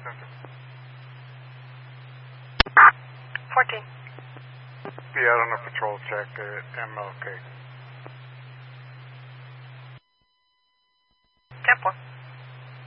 14. Be out on a patrol check at MLK. 10-4.